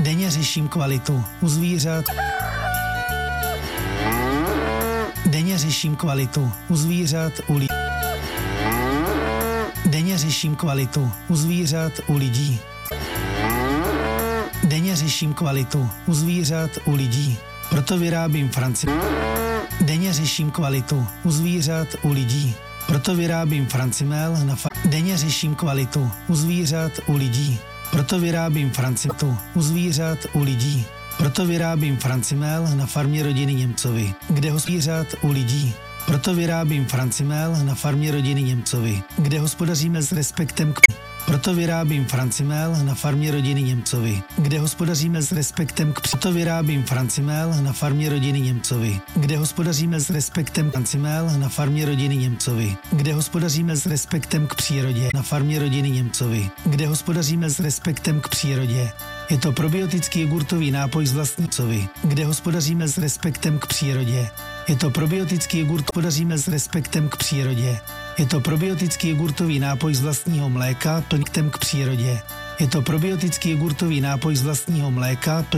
Denně řeším kvalitu u zvířat. Denně řeším kvalitu u zvířat, u lidí. Denně řeším kvalitu u zvířat, u lidí. Denně řeším kvalitu u zvířat, u lidí. Proto vyrábím Denně řeším kvalitu u zvířat, u lidí. Proto vyrábím Francimel na Denně řeším kvalitu u zvířat, u lidí. Proto vyrábím u zvířat, u lidí. Proto vyrábím Francimel na farmě rodiny Němcovi, kde zvířat u lidí. Proto vyrábím Francimel na farmě rodiny Němcovi, kde hospodaříme s respektem k Proto vyrábím Francimel na farmě rodiny Němcovi, kde hospodaříme s respektem k Proto vyrábím Francimel na farmě rodiny Němcovi, kde hospodaříme s respektem Francimel na farmě rodiny Němcovi, kde hospodaříme s respektem k přírodě na farmě rodiny Němcovi, kde hospodaříme s respektem k přírodě. Je to probiotický jogurtový nápoj z vlastní kde hospodaříme s respektem k přírodě. Je to probiotický jogurt, hospodaříme s respektem k přírodě. Je to probiotický jogurtový nápoj z vlastního mléka, toniktem k přírodě. Je to probiotický jogurtový nápoj z vlastního mléka,